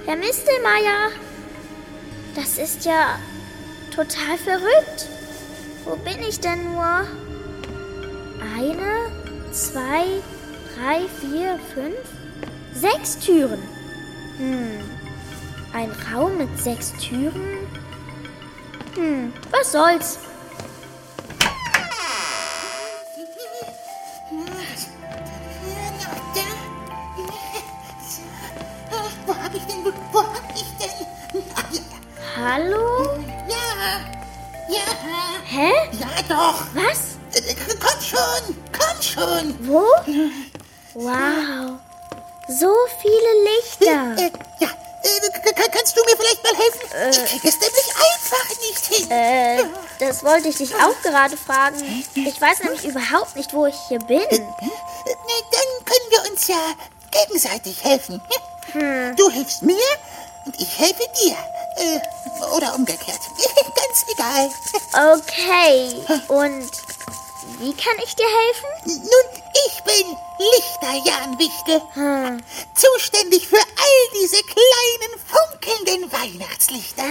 Herr Mistelmeier, das ist ja total verrückt. Wo bin ich denn nur? 1, 2, 3, 4, 5, 6 Türen. Ein Raum mit 6 Türen? Was soll's? Wo hab ich denn? Hallo? Ja. Hä? Ja, doch. Was? Komm schon. Wo? Wow. So viele Lichter. Kannst du mir vielleicht mal helfen? Ich krieg es nämlich einfach nicht hin. Das wollte ich dich auch gerade fragen. Ich weiß nämlich überhaupt nicht, wo ich hier bin. Dann können wir uns ja gegenseitig helfen. Du hilfst mir und ich helfe dir. Oder umgekehrt. Ganz egal. Okay. Und wie kann ich dir helfen? Nun, ich bin Lichter-Jan Wichtel. Zuständig für all diese kleinen, funkelnden Weihnachtslichter.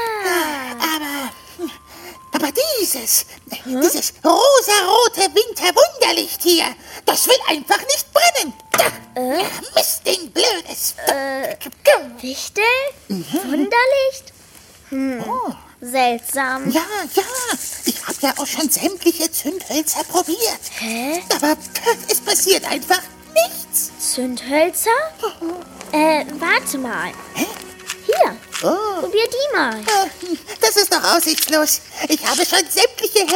Aber dieses rosarote Winterwunderlicht hier, das will einfach nicht brennen. Mist, den Blödes. Wichtel? Wunderlicht? Seltsam. Ja, ich habe ja auch schon sämtliche Zündhölzer probiert. Hä? Aber es passiert einfach nichts. Zündhölzer? Warte mal. Hä? Hier, Oh. probier die mal. Das ist doch aussichtslos. Ich habe schon sämtliche...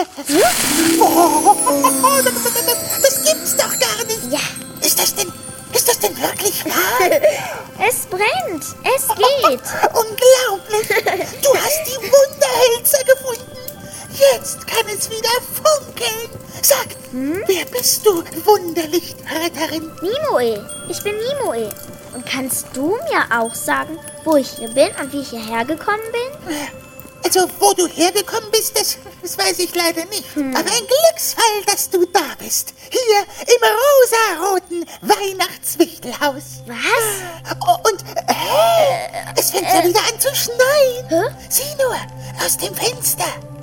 Das gibt's doch gar nicht. Ja, Ist das denn wirklich wahr? es brennt. Es geht. Unglaublich. Du hast die Wunderhölzer gefunden. Jetzt kann es wieder funkeln. Sag, wer bist du, Wunderlichtretterin? Nimoe, ich bin Nimoe. Und kannst du mir auch sagen, wo ich hier bin und wie ich hierher gekommen bin? Also, wo du hergekommen bist, das weiß ich leider nicht. Aber ein Glücksfall, dass du da bist. Hier im rosaroten Weihnachtswichtelhaus. Was? Und es fängt ja wieder an zu schneien. Hä? Sieh nur, aus dem Fenster.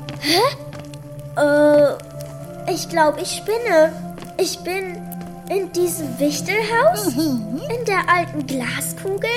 Ich glaube, ich spinne. Ich bin in diesem Wichtelhaus? In der alten Glaskugel?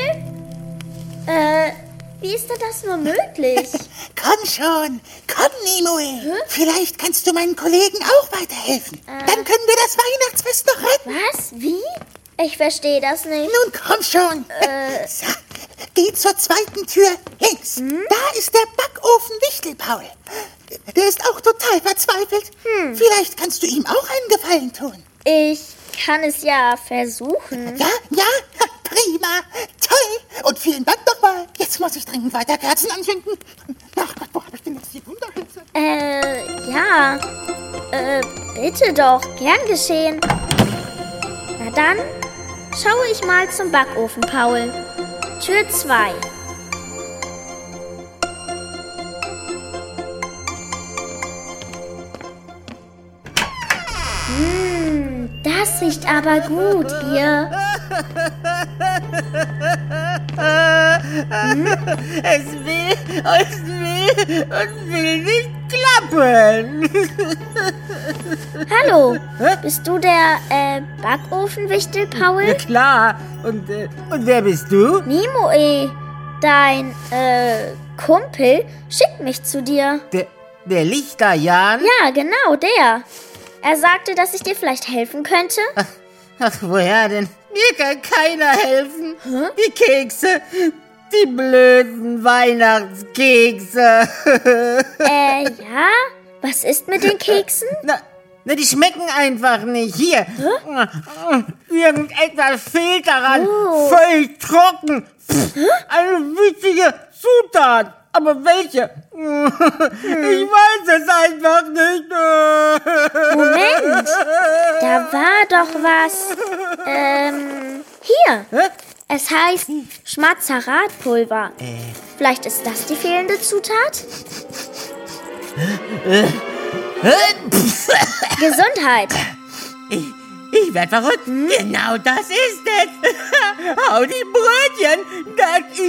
Wie ist denn das nur möglich? Komm schon, komm, Nimoe. Vielleicht kannst du meinen Kollegen auch weiterhelfen. Dann können wir das Weihnachtsfest noch retten. Was? Wie? Ich verstehe das nicht. Nun komm schon. So, geh zur zweiten Tür links. Da ist der Backofen Wichtelpaul. Der ist auch total verzweifelt. Vielleicht kannst du ihm auch einen Gefallen tun. Ich kann es ja versuchen. Ja, prima, toll. Und vielen Dank nochmal. Jetzt muss ich dringend weiter Kerzen anzünden. Ach Gott, wo habe ich denn jetzt die Wunderhölzer? Ja. Bitte doch. Gern geschehen. Na dann, schaue ich mal zum Backofen, Paul. Tür 2. Das riecht aber gut hier. Es will nicht klappen. Hallo, bist du der Backofenwichtel, Paul? Ja, klar. Und wer bist du? Nimoe, dein Kumpel schickt mich zu dir. Der Lichter-Jan? Ja, genau, der. Er sagte, dass ich dir vielleicht helfen könnte. Ach, woher denn? Mir kann keiner helfen. Die Kekse, die blöden Weihnachtskekse. Ja? Was ist mit den Keksen? Na, die schmecken einfach nicht. Hier. Irgendetwas fehlt daran. Völlig trocken. Eine wichtige Zutat. Aber welche? Ich weiß es einfach nicht. Moment, da war doch was. Hier. Es heißt Schmazaratpulver. Vielleicht ist das die fehlende Zutat? Gesundheit. Ich werd verrückt. Genau das ist es. Hau die Brötchen. Das